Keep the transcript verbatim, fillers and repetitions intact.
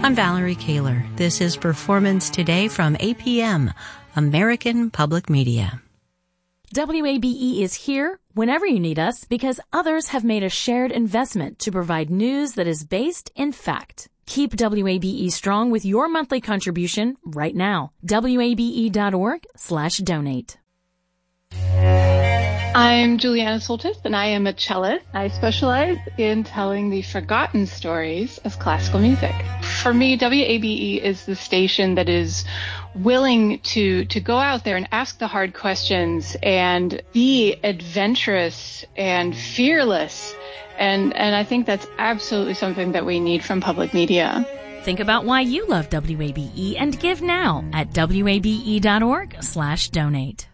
I'm Valerie Kaler. This is Performance Today from A P M, American Public Media. W A B E is here whenever you need us because others have made a shared investment to provide news that is based in fact. Keep W A B E strong with your monthly contribution right now. W A B E dot org slash donate. I'm Juliana Soltis, and I am a cellist. I specialize in telling the forgotten stories of classical music. For me, W A B E is the station that is willing to, to go out there and ask the hard questions and be adventurous and fearless. And, and I think that's absolutely something that we need from public media. Think about why you love W A B E and give now at W A B E dot org slash donate.